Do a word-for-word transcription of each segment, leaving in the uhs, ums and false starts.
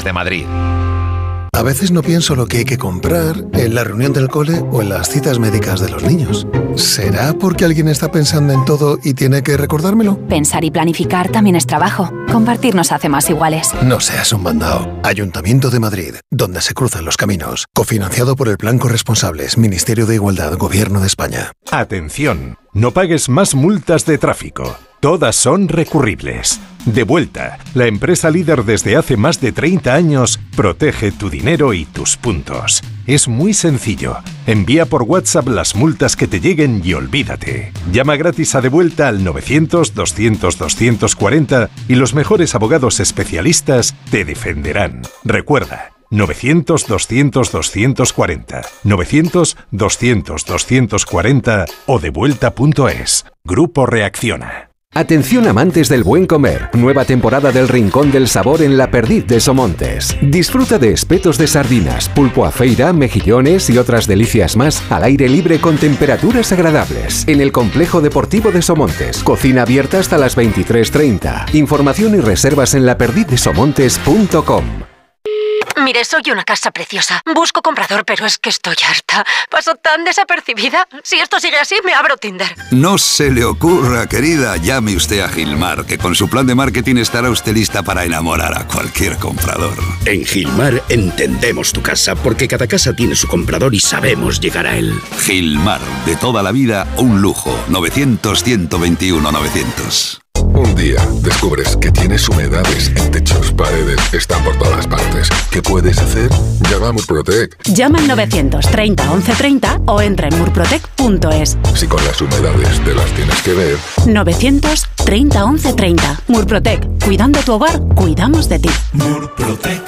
de Madrid. A veces no pienso lo que hay que comprar en la reunión del cole o en las citas médicas de los niños. ¿Será porque alguien está pensando en todo y tiene que recordármelo? Pensar y planificar también es trabajo. Compartir nos hace más iguales. No seas un mandao. Ayuntamiento de Madrid, donde se cruzan los caminos. Cofinanciado por el Plan Corresponsables, Ministerio de Igualdad, Gobierno de España. Atención, no pagues más multas de tráfico. Todas son recurribles. Devuelta, la empresa líder desde hace más de treinta años, protege tu dinero y tus puntos. Es muy sencillo. Envía por WhatsApp las multas que te lleguen y olvídate. Llama gratis a Devuelta al novecientos, doscientos, doscientos cuarenta y los mejores abogados especialistas te defenderán. Recuerda, novecientos, doscientos, doscientos cuarenta, novecientos, doscientos, doscientos cuarenta o devuelta punto es. Grupo Reacciona. Atención amantes del buen comer, nueva temporada del Rincón del Sabor en La Perdiz de Somontes. Disfruta de espetos de sardinas, pulpo a feira, mejillones y otras delicias más al aire libre con temperaturas agradables. En el Complejo Deportivo de Somontes, cocina abierta hasta las veintitrés treinta. Información y reservas en la perdiz de somontes punto com. Mire, soy una casa preciosa. Busco comprador, pero es que estoy harta. Paso tan desapercibida. Si esto sigue así, me abro Tinder. No se le ocurra, querida. Llame usted a Gilmar, que con su plan de marketing estará usted lista para enamorar a cualquier comprador. En Gilmar entendemos tu casa, porque cada casa tiene su comprador y sabemos llegar a él. Gilmar, de toda la vida, un lujo. novecientos, ciento veintiuno, novecientos. Un día descubres que tienes humedades en techos, paredes, están por todas partes. ¿Qué puedes hacer? Llama a Murprotec. Llama al novecientos treinta once treinta o entra en murprotec punto es. Si con las humedades te las tienes que ver. novecientos treinta once treinta. Murprotec. Cuidando tu hogar, cuidamos de ti. Murprotec.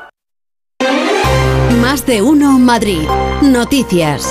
Más de uno Madrid. Noticias.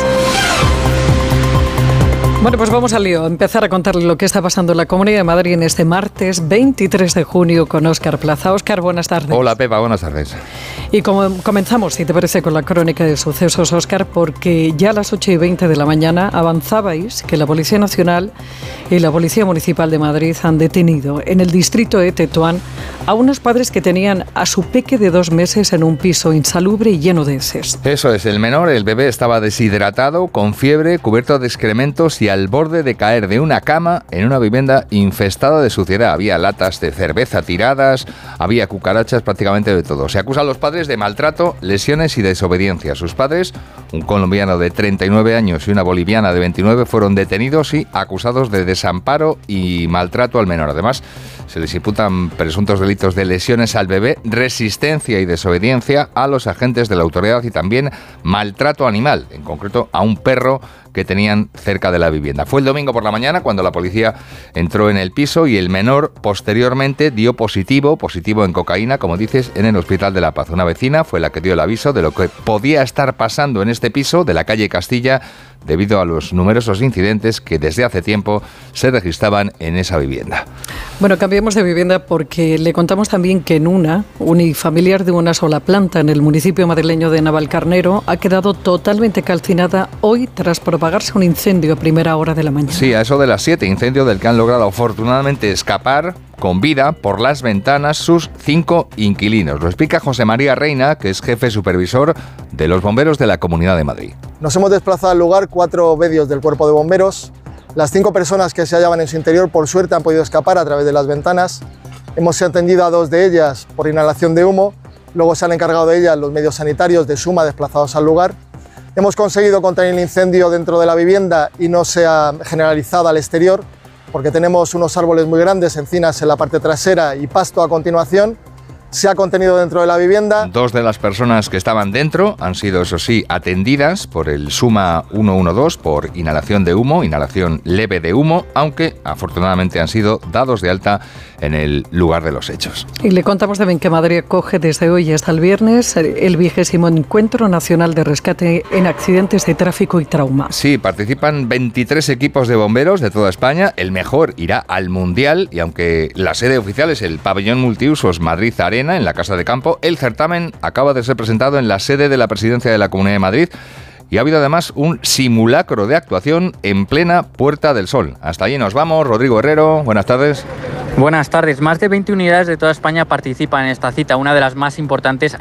Bueno, pues vamos al lío. Empezar a contarle lo que está pasando en la Comunidad de Madrid en este martes veintitrés de junio con Óscar Plaza. Óscar, buenas tardes. Hola, Pepa, buenas tardes. Y como comenzamos, si te parece, con la crónica de sucesos, Óscar, porque ya a las ocho y veinte de la mañana avanzabais que la Policía Nacional y la Policía Municipal de Madrid han detenido en el distrito de Tetuán a unos padres que tenían a su peque de dos meses en un piso insalubre y lleno de heces. Eso es, el menor, el bebé, estaba deshidratado, con fiebre, cubierto de excrementos y al borde de caer de una cama en una vivienda infestada de suciedad. Había latas de cerveza tiradas, había cucarachas, prácticamente de todo. Se acusa a los padres de maltrato, lesiones y desobediencia. Sus padres, un colombiano de treinta y nueve años y una boliviana de veintinueve, fueron detenidos y acusados de desamparo y maltrato al menor. Además, se les imputan presuntos delitos de lesiones al bebé, resistencia y desobediencia a los agentes de la autoridad y también maltrato animal, en concreto a un perro que tenían cerca de la vivienda. Fue el domingo por la mañana cuando la policía entró en el piso y el menor posteriormente dio positivo, positivo en cocaína, como dices, en el Hospital de la Paz. Una vecina fue la que dio el aviso de lo que podía estar pasando en este piso de la calle Castilla debido a los numerosos incidentes que desde hace tiempo se registraban en esa vivienda. Bueno, cambiemos de vivienda porque le contamos también que en una unifamiliar de una sola planta en el municipio madrileño de Navalcarnero ha quedado totalmente calcinada hoy tras propagarse un incendio a primera hora de la mañana. Sí, a eso de las siete, incendio del que han logrado afortunadamente escapar con vida por las ventanas sus cinco inquilinos. Lo explica José María Reina, que es jefe supervisor de los bomberos de la Comunidad de Madrid. Nos hemos desplazado al lugar cuatro medios del cuerpo de bomberos. Las cinco personas que se hallaban en su interior, por suerte, han podido escapar a través de las ventanas. Hemos atendido a dos de ellas por inhalación de humo. Luego se han encargado de ellas los medios sanitarios de Suma desplazados al lugar. Hemos conseguido contener el incendio dentro de la vivienda y no se ha generalizado al exterior, porque tenemos unos árboles muy grandes, encinas en la parte trasera y pasto a continuación. Se ha contenido dentro de la vivienda. Dos de las personas que estaban dentro han sido, eso sí, atendidas por el Suma ciento doce por inhalación de humo, inhalación leve de humo, aunque afortunadamente han sido dados de alta en el lugar de los hechos. Y le contamos también que Madrid acoge desde hoy hasta el viernes el vigésimo Encuentro Nacional de Rescate en Accidentes de Tráfico y Trauma. Sí, participan veintitrés equipos de bomberos de toda España. El mejor irá al Mundial y aunque la sede oficial es el pabellón multiusos Madrid Arena, en la Casa de Campo, el certamen acaba de ser presentado en la sede de la Presidencia de la Comunidad de Madrid y ha habido además un simulacro de actuación en plena Puerta del Sol. Hasta allí nos vamos. Rodrigo Herrero, buenas tardes. Buenas tardes. Más de veinte unidades de toda España participan en esta cita, una de las más importantes